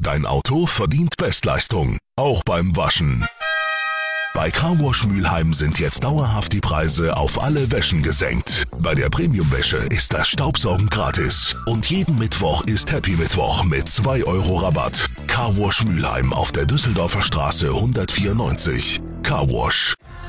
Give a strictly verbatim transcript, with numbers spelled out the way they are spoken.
Dein Auto verdient Bestleistung, auch beim Waschen. Bei Carwash Mülheim sind jetzt dauerhaft die Preise auf alle Wäschen gesenkt. Bei der Premium-Wäsche ist das Staubsaugen gratis. Und jeden Mittwoch ist Happy Mittwoch mit zwei Euro Rabatt. Carwash Mülheim auf der Düsseldorfer Straße hundertvierundneunzig. Carwash,